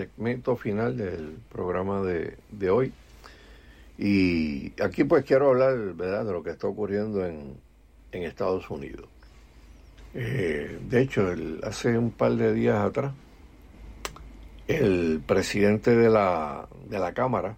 segmento final del programa de hoy. Y aquí pues quiero hablar, ¿verdad?, de lo que está ocurriendo en Estados Unidos. De hecho, hace un par de días atrás, el presidente de la Cámara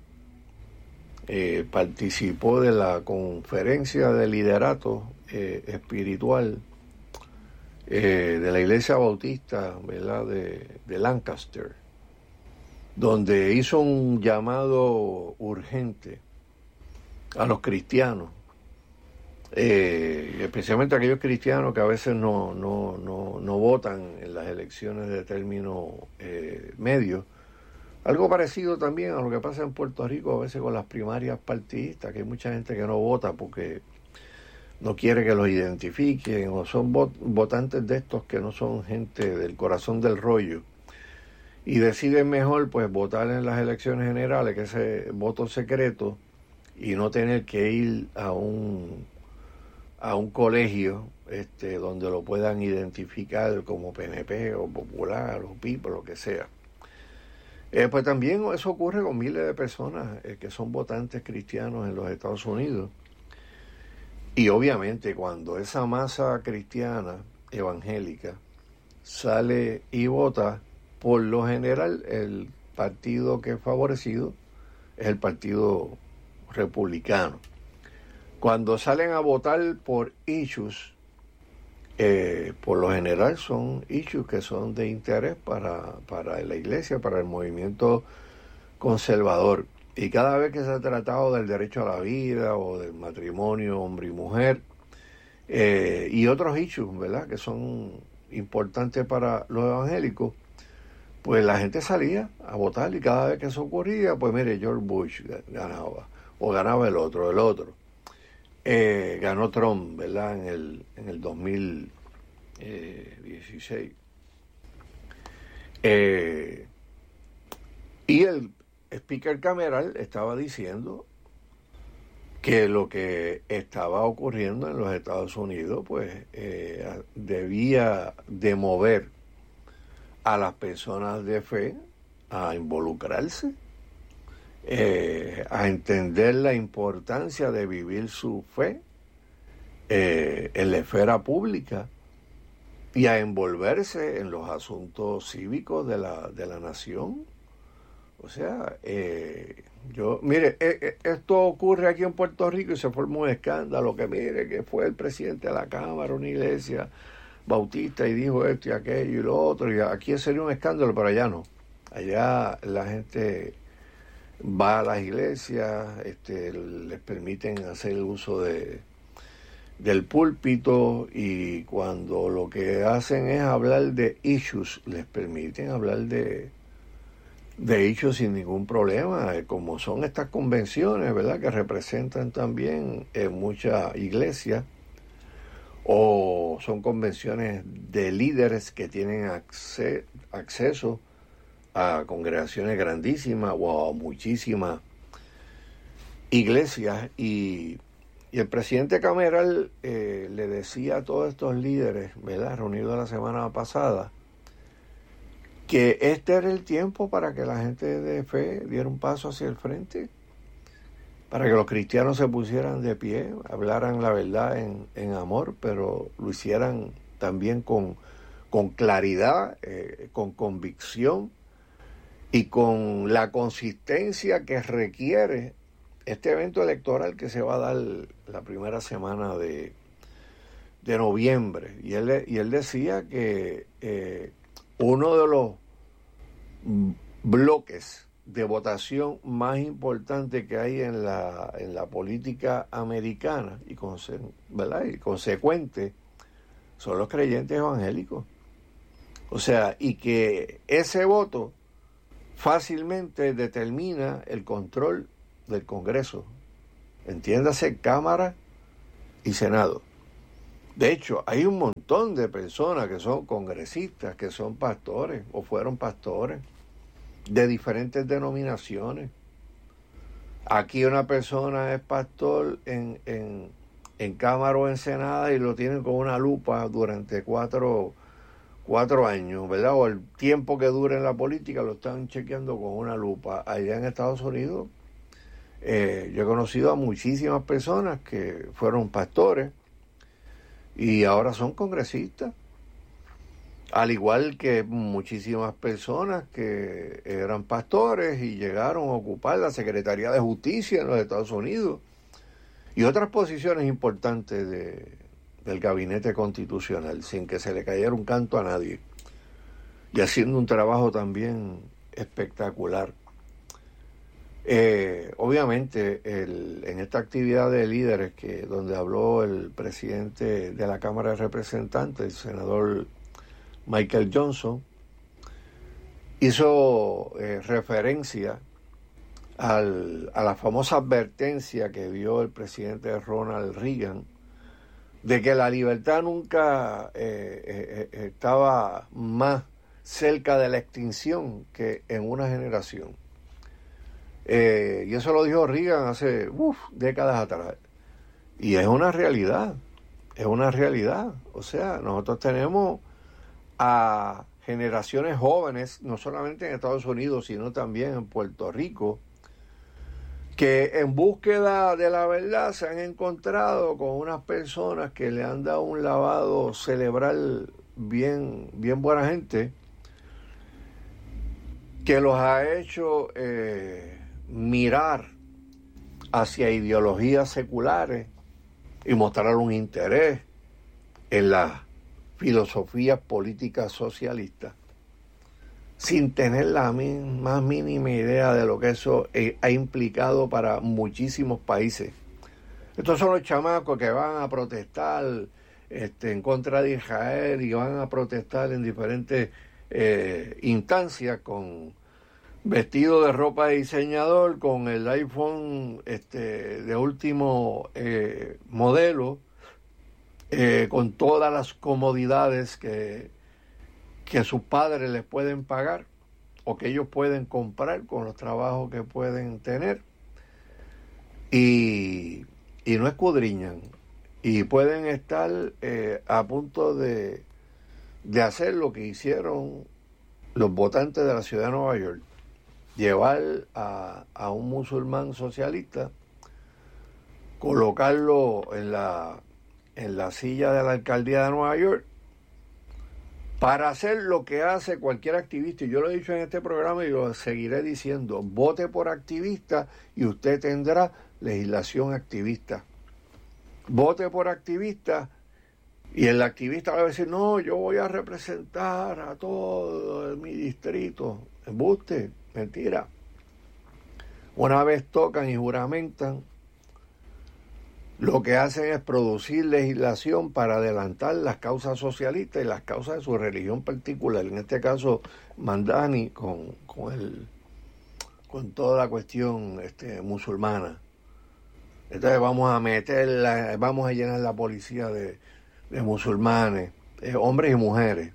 participó de la conferencia de liderato espiritual de la Iglesia Bautista, ¿verdad?, de Lancaster, donde hizo un llamado urgente a los cristianos, especialmente aquellos cristianos que a veces no votan en las elecciones de término medio. Algo parecido también a lo que pasa en Puerto Rico a veces con las primarias partidistas, que hay mucha gente que no vota porque no quiere que los identifiquen, o son votantes de estos que no son gente del corazón del rollo, y deciden mejor pues votar en las elecciones generales, que ese voto secreto, y no tener que ir a un colegio donde lo puedan identificar como PNP o Popular o PIP o lo que sea. Pues también eso ocurre con miles de personas que son votantes cristianos en los Estados Unidos. Y obviamente cuando esa masa cristiana evangélica sale y vota, por lo general el partido que es favorecido es el Partido Republicano. Cuando salen a votar por issues, por lo general son issues que son de interés para la iglesia, para el movimiento conservador. Y cada vez que se ha tratado del derecho a la vida o del matrimonio hombre y mujer, y otros issues, ¿verdad?, que son importantes para los evangélicos, pues la gente salía a votar, y cada vez que eso ocurría, pues mire, George Bush ganaba, o ganaba el otro. Ganó Trump, ¿verdad?, en el 2016. Y el speaker cameral estaba diciendo que lo que estaba ocurriendo en los Estados Unidos pues debía de mover a las personas de fe a involucrarse, a entender la importancia de vivir su fe en la esfera pública y a envolverse en los asuntos cívicos de la nación. O sea, mire, esto ocurre aquí en Puerto Rico y se forma un escándalo, que mire, que fue el presidente de la Cámara, una iglesia bautista, y dijo esto y aquello y lo otro, y aquí sería un escándalo, pero allá no. Allá la gente va a las iglesias, les permiten hacer el uso del púlpito, y cuando lo que hacen es hablar de issues, les permiten hablar de issues sin ningún problema, como son estas convenciones, ¿verdad?, que representan también muchas iglesias, o son convenciones de líderes que tienen acceso a congregaciones grandísimas o a muchísimas iglesias. Y el presidente cameral le decía a todos estos líderes, ¿verdad?, reunidos la semana pasada, que este era el tiempo para que la gente de fe diera un paso hacia el frente, para que los cristianos se pusieran de pie, hablaran la verdad en amor, pero lo hicieran también con claridad, con convicción y con la consistencia que requiere este evento electoral que se va a dar la primera semana de noviembre. Y él decía que uno de los bloques de votación más importante que hay en la política americana ¿verdad?, y consecuente, son los creyentes evangélicos. O sea, y que ese voto fácilmente determina el control del Congreso, entiéndase Cámara y Senado. De hecho, hay un montón de personas que son congresistas, que son pastores o fueron pastores de diferentes denominaciones. Aquí una persona es pastor en Cámara o en Senado y lo tienen con una lupa durante cuatro 4 años, ¿verdad? O el tiempo que dure en la política lo están chequeando con una lupa. Allá en Estados Unidos, yo he conocido a muchísimas personas que fueron pastores y ahora son congresistas, al igual que muchísimas personas que eran pastores y llegaron a ocupar la Secretaría de Justicia en los Estados Unidos y otras posiciones importantes del gabinete constitucional, sin que se le cayera un canto a nadie, y haciendo un trabajo también espectacular. Obviamente, en esta actividad de líderes, donde habló el presidente de la Cámara de Representantes, el senador Michael Johnson, hizo referencia a la famosa advertencia que dio el presidente Ronald Reagan de que la libertad nunca estaba más cerca de la extinción que en una generación. Y eso lo dijo Reagan hace décadas atrás. Y es una realidad, O sea, nosotros tenemos a generaciones jóvenes, no solamente en Estados Unidos, sino también en Puerto Rico, que en búsqueda de la verdad se han encontrado con unas personas que le han dado un lavado cerebral bien buena gente, que los ha hecho mirar hacia ideologías seculares y mostrar un interés en las filosofías políticas socialistas, sin tener la más mínima idea de lo que eso ha implicado para muchísimos países. Estos son los chamacos que van a protestar en contra de Israel y van a protestar en diferentes instancias con vestido de ropa de diseñador, con el iPhone de último modelo, con todas las comodidades que sus padres les pueden pagar o que ellos pueden comprar con los trabajos que pueden tener, y no escudriñan y pueden estar a punto de hacer lo que hicieron los votantes de la ciudad de Nueva York: llevar a un musulmán socialista, colocarlo en la silla de la alcaldía de Nueva York, para hacer lo que hace cualquier activista. Y yo lo he dicho en este programa y lo seguiré diciendo: vote por activista y usted tendrá legislación activista. Vote por activista y el activista va a decir: no, yo voy a representar a todo mi distrito. Embuste, mentira. Una vez tocan y juramentan, lo que hacen es producir legislación para adelantar las causas socialistas y las causas de su religión particular. En este caso, Mandani con toda la cuestión musulmana. Entonces vamos a llenar la policía de musulmanes, hombres y mujeres.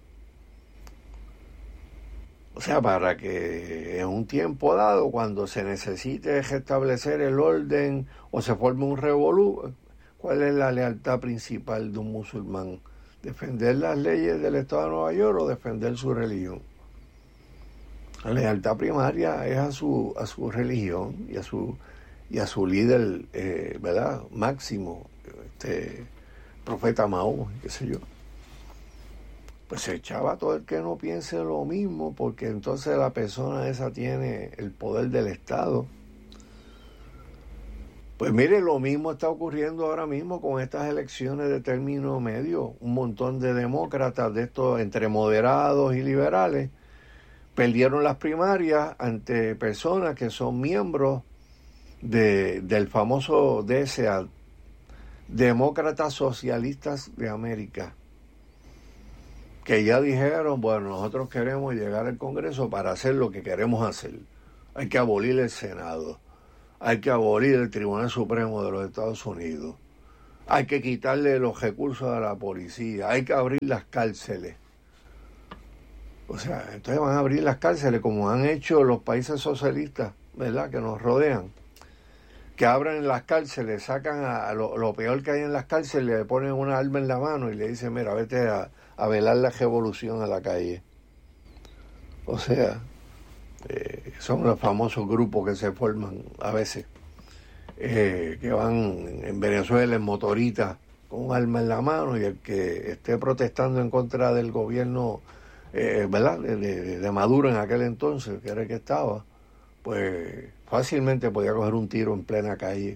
O sea, para que en un tiempo dado, cuando se necesite restablecer el orden o se forme un revolú, ¿cuál es la lealtad principal de un musulmán? ¿Defender las leyes del Estado de Nueva York o defender su religión? La lealtad primaria es a su religión y a su líder, ¿verdad?, máximo, profeta Mahoma, qué sé yo. Pues se echaba a todo el que no piense lo mismo, porque entonces la persona esa tiene el poder del Estado. Pues mire, lo mismo está ocurriendo ahora mismo con estas elecciones de término medio. Un montón de demócratas, de estos entre moderados y liberales, perdieron las primarias ante personas que son miembros del famoso DSA, Demócratas Socialistas de América, que ya dijeron: bueno, nosotros queremos llegar al Congreso para hacer lo que queremos hacer. Hay que abolir el Senado, hay que abolir el Tribunal Supremo de los Estados Unidos, hay que quitarle los recursos a la policía, hay que abrir las cárceles. O sea, entonces van a abrir las cárceles como han hecho los países socialistas, ¿verdad?, que nos rodean, que abren las cárceles, sacan a lo peor que hay en las cárceles, le ponen una arma en la mano y le dicen: mira, vete a a velar la revolución a la calle. O sea, son los famosos grupos que se forman a veces, que van en Venezuela en motoritas con un arma en la mano, y el que esté protestando en contra del gobierno, ¿verdad?, de Maduro en aquel entonces, que era el que estaba, pues fácilmente podía coger un tiro en plena calle.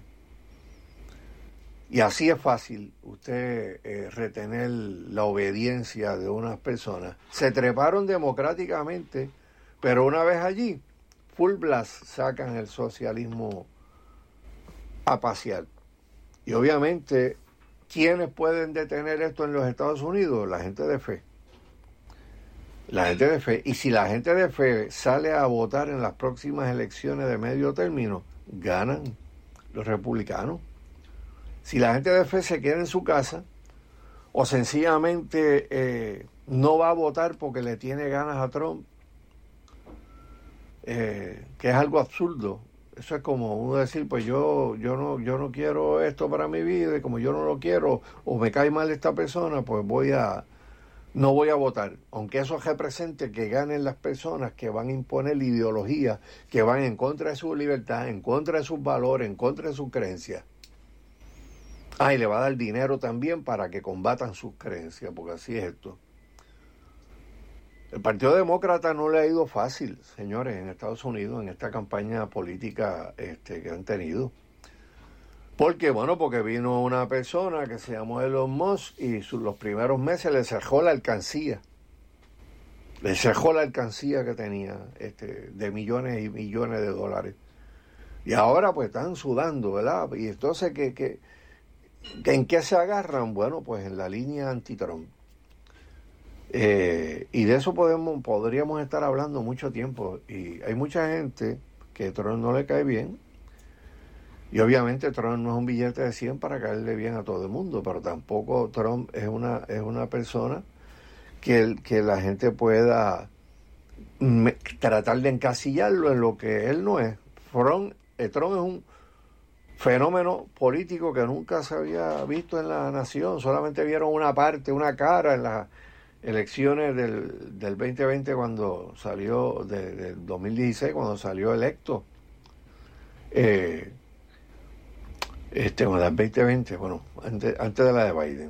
Y así es fácil usted retener la obediencia de unas personas. Se treparon democráticamente, pero una vez allí, full blast, sacan el socialismo a pasear. Y obviamente, ¿quiénes pueden detener esto en los Estados Unidos? La gente de fe. La gente de fe. Y si la gente de fe sale a votar en las próximas elecciones de medio término, ganan los republicanos. Si la gente de fe se queda en su casa o sencillamente no va a votar porque le tiene ganas a Trump, que es algo absurdo. Eso es como uno decir, pues yo no quiero esto para mi vida, y como yo no lo quiero o me cae mal esta persona, pues no voy a votar. Aunque eso represente que ganen las personas que van a imponer la ideología, que van en contra de su libertad, en contra de sus valores, en contra de sus creencias. Y le va a dar dinero también para que combatan sus creencias, porque así es esto. El Partido Demócrata no le ha ido fácil, señores, en Estados Unidos, en esta campaña política que han tenido. ¿Por qué? Bueno, porque vino una persona que se llamó Elon Musk y los primeros meses le cerró la alcancía. Le cerró la alcancía que tenía de millones y millones de dólares. Y ahora pues están sudando, ¿verdad? Y entonces, ¿en qué se agarran? Bueno, pues en la línea anti-Trump. Y de eso podríamos estar hablando mucho tiempo. Y hay mucha gente que Trump no le cae bien. Y obviamente Trump no es un billete de 100 para caerle bien a todo el mundo, pero tampoco Trump es una persona que la gente pueda tratar de encasillarlo en lo que él no es. Trump es un fenómeno político que nunca se había visto en la nación. Solamente vieron una parte, una cara en las elecciones del 2020 cuando salió, del 2016 cuando salió electo. Bueno, del 2020, bueno, antes de la de Biden.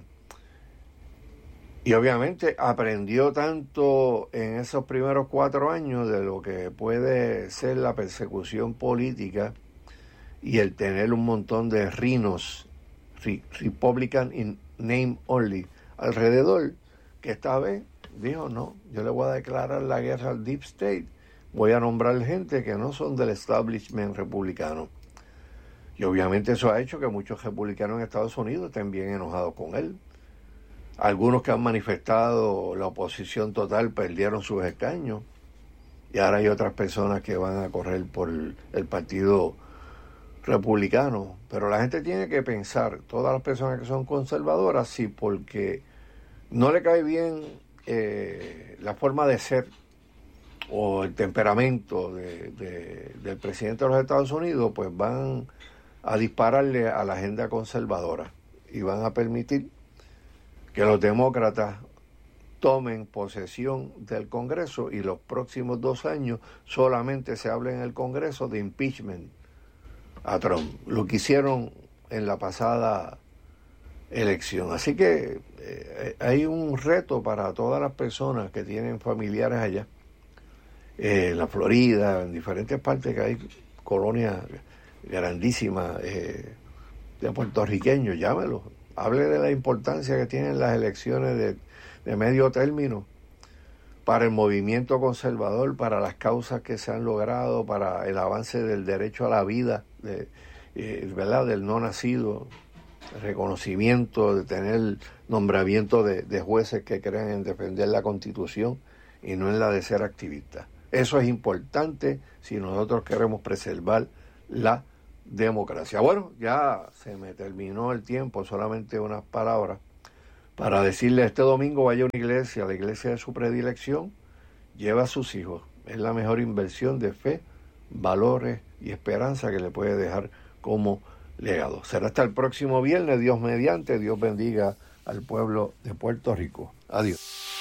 Y obviamente aprendió tanto en esos primeros 4 años de lo que puede ser la persecución política y el tener un montón de rhinos, Republican in name only, alrededor, que esta vez dijo, no, yo le voy a declarar la guerra al Deep State, voy a nombrar gente que no son del establishment republicano. Y obviamente eso ha hecho que muchos republicanos en Estados Unidos estén bien enojados con él. Algunos que han manifestado la oposición total perdieron sus escaños. Y ahora hay otras personas que van a correr por el partido republicano. Pero la gente tiene que pensar, todas las personas que son conservadoras, si porque no le cae bien la forma de ser o el temperamento del presidente de los Estados Unidos, pues van a dispararle a la agenda conservadora y van a permitir que los demócratas tomen posesión del Congreso y los próximos 2 años solamente se hable en el Congreso de impeachment a Trump, lo que hicieron en la pasada elección. Así que hay un reto para todas las personas que tienen familiares allá, en la Florida, en diferentes partes que hay colonias grandísimas de puertorriqueños, llámelo, hable de la importancia que tienen las elecciones de medio término para el movimiento conservador, para las causas que se han logrado, para el avance del derecho a la vida, ¿verdad?, del no nacido, reconocimiento, de tener nombramiento de jueces que crean en defender la Constitución y no en la de ser activistas. Eso es importante si nosotros queremos preservar la democracia. Bueno, ya se me terminó el tiempo, solamente unas palabras para decirle: este domingo vaya a una iglesia, la iglesia de su predilección, lleva a sus hijos. Es la mejor inversión de fe, valores y esperanza que le puede dejar como legado. Será hasta el próximo viernes, Dios mediante. Dios bendiga al pueblo de Puerto Rico. Adiós.